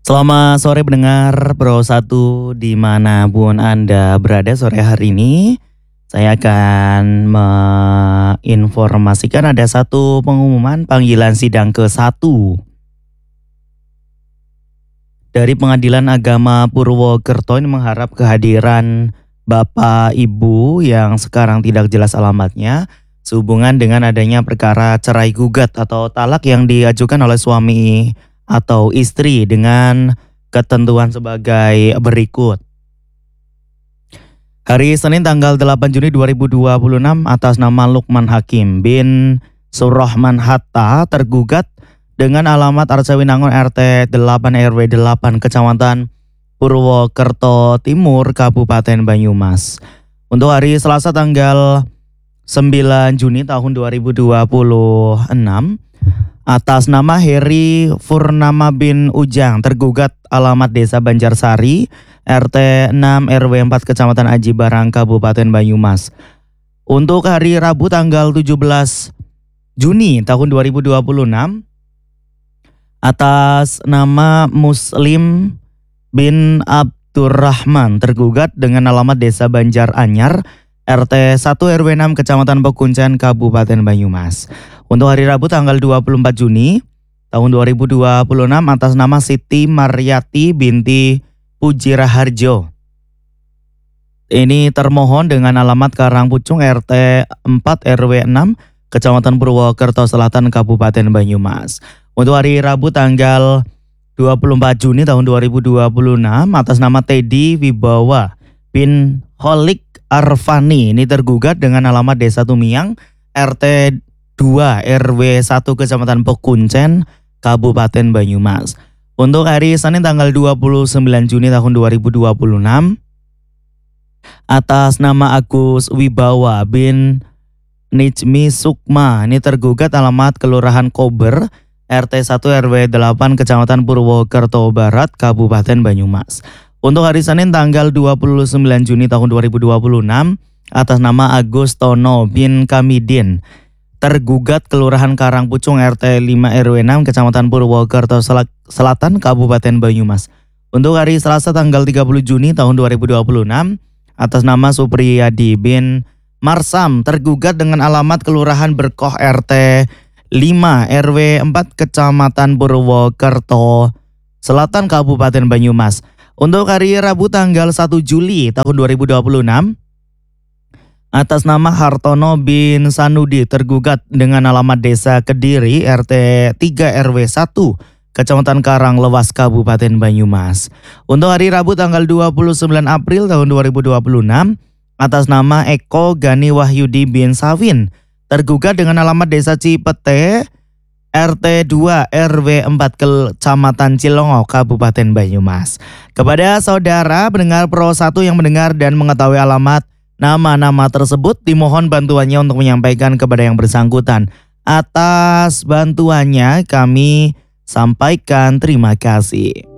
Selamat sore pendengar Pro 1 dimanapun Anda berada sore hari ini. Saya akan menginformasikan ada satu pengumuman panggilan sidang ke-1 dari Pengadilan Agama Purwokerto ini mengharap kehadiran Bapak Ibu yang sekarang tidak jelas alamatnya sehubungan dengan adanya perkara cerai gugat atau talak yang diajukan oleh suami atau istri dengan ketentuan sebagai berikut. Hari Senin tanggal 8 Juni 2026 atas nama Lukman Hakim bin Surahman Hatta tergugat dengan alamat Arcawinangun RT 8 RW 8 Kecamatan Purwokerto Timur Kabupaten Banyumas. Untuk hari Selasa tanggal 9 Juni tahun 2026 atas nama Heri Purnama bin Ujang tergugat alamat Desa Banjarsari RT 6 RW 4 Kecamatan Aji Barang Kabupaten Banyumas. Untuk hari Rabu tanggal 17 Juni tahun 2026 atas nama Muslim bin Abdurrahman tergugat dengan alamat Desa Banjar Anyar RT 1 RW 6 Kecamatan Pekuncen Kabupaten Banyumas. Untuk hari Rabu tanggal 24 Juni tahun 2026 atas nama Siti Maryati binti Puji Raharjo. Ini termohon dengan alamat Karangpucung RT 4 RW 6 Kecamatan Purwokerto Selatan Kabupaten Banyumas. Untuk hari Rabu tanggal 24 Juni tahun 2026 atas nama Teddy Wibawa bin Holik Arfani ini tergugat dengan alamat Desa Tumiang RT 2 RW 1 Kecamatan Pekuncen Kabupaten Banyumas. Untuk hari Senin tanggal 29 Juni tahun 2026 atas nama Agus Wibawa bin Nijmi Sukma ini tergugat alamat Kelurahan Kober RT 1 RW 8 Kecamatan Purwokerto Barat Kabupaten Banyumas. Untuk hari Senin tanggal 29 Juni tahun 2026 atas nama Agus Tono bin Kamidin tergugat Kelurahan Karangpucung RT 5 RW 6 Kecamatan Purwokerto Selatan Kabupaten Banyumas. Untuk hari Selasa tanggal 30 Juni tahun 2026 atas nama Supriyadi bin Marsam tergugat dengan alamat Kelurahan Berkoh RT 5 RW 4 Kecamatan Purwokerto Selatan Kabupaten Banyumas. Untuk hari Rabu tanggal 1 Juli tahun 2026 atas nama Hartono bin Sanudi tergugat dengan alamat Desa Kediri RT 3 RW 1 Kecamatan Karanglewas Kabupaten Banyumas. Untuk hari Rabu tanggal 29 April tahun 2026 atas nama Eko Gani Wahyudi bin Sawin tergugat dengan alamat Desa Cipete RT 2 RW 4 Kecamatan Cilongo Kabupaten Banyumas. Kepada saudara pendengar Pro 1 yang mendengar dan mengetahui alamat nama-nama tersebut, dimohon bantuannya untuk menyampaikan kepada yang bersangkutan. Atas bantuannya kami sampaikan terima kasih.